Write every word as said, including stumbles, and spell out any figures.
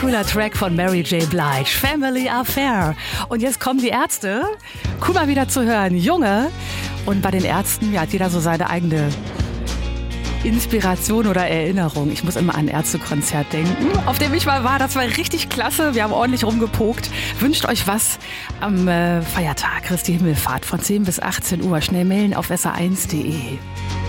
cooler Track von Mary J. Blige, Family Affair. Und jetzt kommen die Ärzte. Cool mal wieder zu hören. Junge. Und bei den Ärzten ja, hat jeder so seine eigene Inspiration oder Erinnerung. Ich muss immer an ein Ärztekonzert denken, auf dem ich mal war. Das war richtig klasse. Wir haben ordentlich rumgepokt. Wünscht euch was am äh, Feiertag Christi Himmelfahrt von zehn bis achtzehn Uhr. Schnell mailen auf s a eins punkt de.